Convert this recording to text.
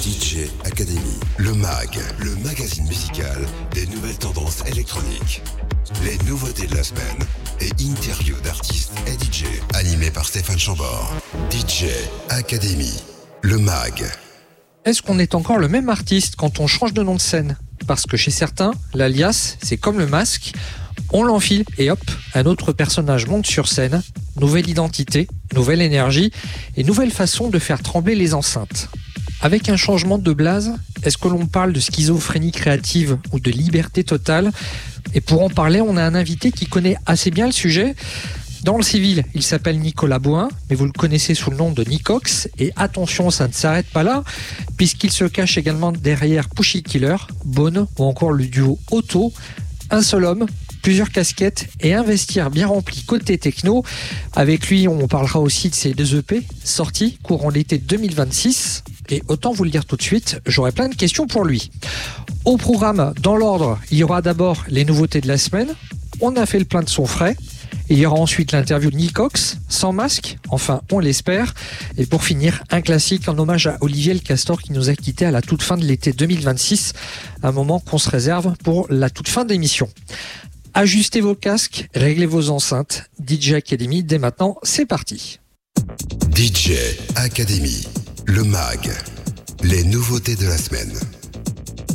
DJ Academy, le MAG, le magazine musical des nouvelles tendances électroniques. Les nouveautés de la semaine et interviews d'artistes et DJ, animé par Stéphane Chambord. DJ Academy, le MAG. Est-ce qu'on est encore le même artiste quand on change de nom de scène ? Parce que chez certains, l'alias, c'est comme le masque, on l'enfile et hop, un autre personnage monte sur scène, nouvelle identité, nouvelle énergie et nouvelle façon de faire trembler les enceintes. Avec un changement de blase, est-ce que l'on parle de schizophrénie créative ou de liberté totale ? Et pour en parler, on a un invité qui connaît assez bien le sujet. Dans le civil, il s'appelle Nicolas Bouin, mais vous le connaissez sous le nom de Nicox. Et attention, ça ne s'arrête pas là, puisqu'il se cache également derrière Pushy Killer, Bone ou encore le duo Otto. Un seul homme, plusieurs casquettes et un vestiaire bien rempli côté techno. Avec lui, on parlera aussi de ses 2 EP sortis courant l'été 2026. Et autant vous le dire tout de suite, j'aurai plein de questions pour lui. Au programme, dans l'ordre, il y aura d'abord les nouveautés de la semaine. On a fait le plein de son frais. Il y aura ensuite l'interview de Nicox, sans masque, enfin on l'espère. Et pour finir, un classique en hommage à Olivier Le Castor qui nous a quittés à la toute fin de l'été 2026. Un moment qu'on se réserve pour la toute fin de l'émission. Ajustez vos casques, réglez vos enceintes. DJ Academy, dès maintenant, c'est parti. DJ Academy, le MAG, les nouveautés de la semaine.